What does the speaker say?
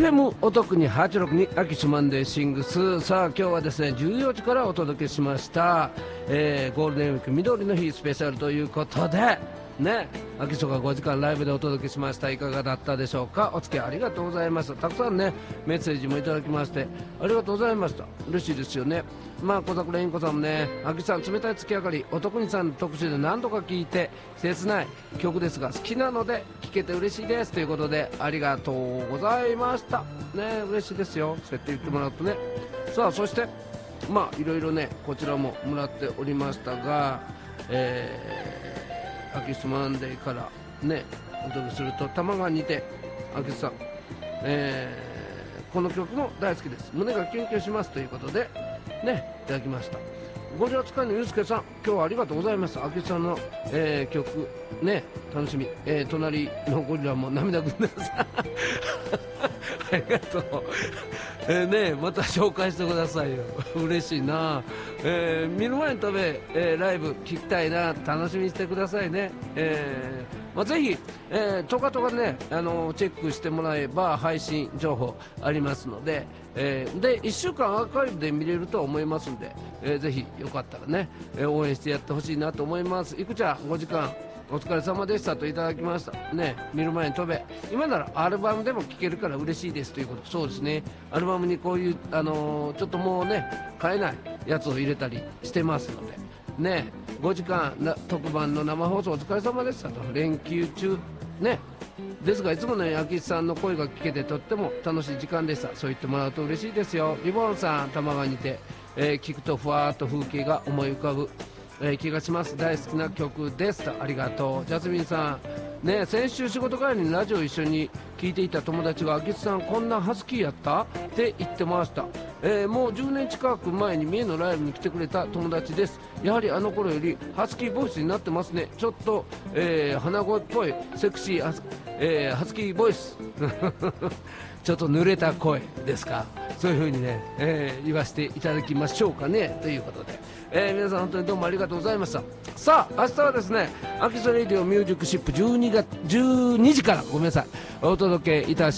FM お得に862秋シマンデーシングス。さあ今日はですね14時からお届けしました、ゴールデンウィーク緑の日スペシャルということでね、秋そが5時間ライブでお届けしました。いかがだったでしょうか。お付き合いありがとうございました。たくさんねメッセージもいただきましてありがとうございました。嬉しいですよね。まあ小桜インコさんもね、秋さん冷たい月明かりお得にさんの特集で何度か聴いて切ない曲ですが好きなので聴けて嬉しいですということでありがとうございましたね。嬉しいですよ、そうやって言ってもらうとね。さあそしてまあいろいろねこちらももらっておりましたが、秋スマンデーからねお届けすると玉川にて秋さん、この曲も大好きです、胸がキュンキュンしますということでねいただきました。ゴリラ使いのゆうすけさん、今日はありがとうございます。秋さんの、曲ね楽しみ、隣のゴリラも涙ぐんでますありがとう、ねまた紹介してくださいよ嬉しいな、見る前に飛べ、ライブ聞きたいな、楽しみにしてくださいね。まあ、ぜひ、トカトカね、チェックしてもらえば配信情報ありますので、で1週間アーカイブで見れると思いますので、ぜひよかったらね、応援してやってほしいなと思います。いくちゃん5時間お疲れ様でしたといただきましたね。見る前に飛べ、今ならアルバムでも聴けるから嬉しいですということ。そうですね、アルバムにこういう、ちょっともうね買えないやつを入れたりしてますのでね、5時間特番の生放送お疲れ様でしたと、連休中ねですがいつものように秋さんの声が聞けてとっても楽しい時間でした。そう言ってもらうと嬉しいですよ。リボンさん、玉川にて、聞くとふわーっと風景が思い浮かぶ、気がします。大好きな曲ですと。ありがとう。ジャスミンさんね、先週仕事帰りにラジオ一緒に聞いていた友達が秋津さんこんなハスキーやったって言ってました。もう10年近く前に三重のライブに来てくれた友達です。やはりあの頃よりハスキーボイスになってますね。ちょっと、鼻声っぽいセクシーハスキーボイスちょっと濡れた声ですか。そういう風にね、言わせていただきましょうかねということで、皆さん本当にどうもありがとうございました。さあ明日はですね秋ソレイディオミュージックシップ12時からごめんなさいお届けいたし